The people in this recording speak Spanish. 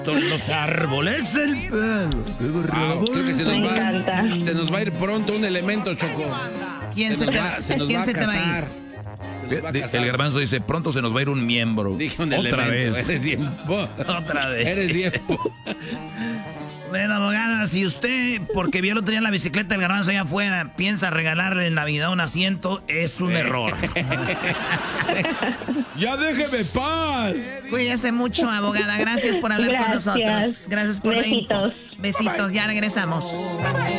los árboles del pelo. Creo que se nos va a ir pronto un elemento, Choco. ¿Quién se te va a ir? El Garbanzo dice, pronto se nos va a ir un miembro. Dije un Otra elemento. vez. Eres tiempo. Otra vez. Eres tiempo. Bueno, abogada, si usted, porque vio el otro día la bicicleta del Garbanzo allá afuera, piensa regalarle en Navidad un asiento, es un error. ¡Ya déjeme paz! Cuídese mucho, abogada. Gracias por hablar con nosotros. Gracias por Besitos. la info. Besitos, ya regresamos.